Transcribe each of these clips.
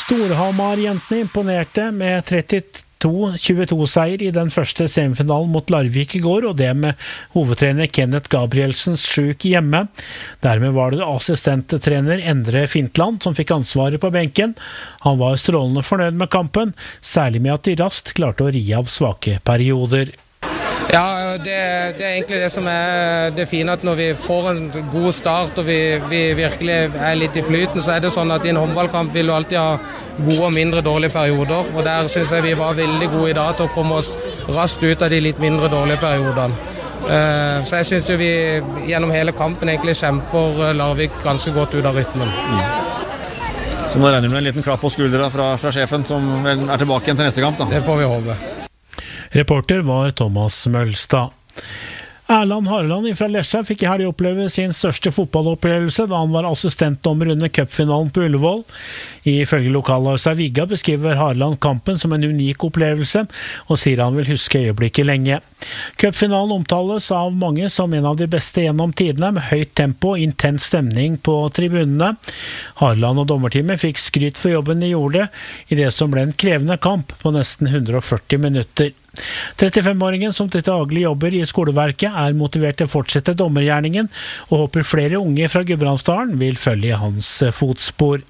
Storhamar-jentene imponerte med 32-22-seier i den første semifinalen mot Larvik i går, og det med hovedtrener Kenneth Gabrielsens syk hjemme. Dermed var det assistenttrener Endre Fintland som fikk ansvaret på benken. Han var strålende fornøyd med kampen, særlig med at de raskt klarte å ri av svake perioder. Ja, det er egentlig det som er det fine, at når vi får en god start og vi virkelig er litt i flyten, så er det sånn at i en håndballkamp vil du alltid ha gode og mindre dårlige perioder, og der synes jeg vi var veldig gode i dag til å komme oss raskt ut av de litt mindre dårlige periodene. Så jeg synes jo vi gjennom hele kampen egentlig kjemper Larvik ganske godt ut av rytmen. Så nå regner du med en liten klapp på skuldra fra sjefen, som vel er tilbake igjen til neste kamp, da? Det får vi håpe. Reporter var Thomas Mølstad. Erland Harland fra Lesja fikk i helg oppleve sin største fotballopplevelse da han var assistentdommer under cupfinalen på Ullevål. Ifølge lokalavisa Vigga beskriver Harland kampen som en unik opplevelse, og sier han vil huske øyeblikket lenge. Cupfinalen omtales av mange som en av de beste gjennom tidene, med høyt tempo og intens stemning på tribunene. Harland og dommerteamet fikk skryt for jobben de gjorde i det som ble en krevende kamp på nesten 140 minutter. 35-åringen som til daglig jobber i skoleverket er motivert til å fortsette dommergjerningen, og håper flere unge fra Gudbrandsdalen vil følge hans fotspor.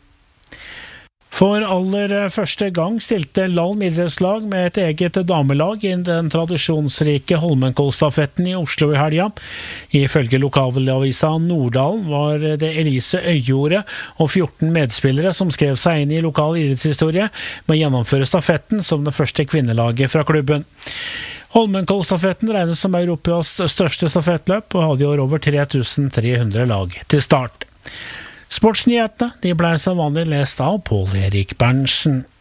For aller første gang stilte Lalm idrettslag med et eget damelag i den tradisjonsrike Holmenkollstafetten i Oslo i helga. Ifølge lokalavisa Norddalen var det Elise Øyjordet og 14 medspillere som skrev seg inn i lokal idrettshistorie med å gjennomføre stafetten som det første kvinnelaget fra klubben. Holmenkollstafetten regnes som Europas største stafettløp og hadde i år over 3300 lag til start. Sportsnyhetene de ble som vanlig lest av Pål Erik Berntsen.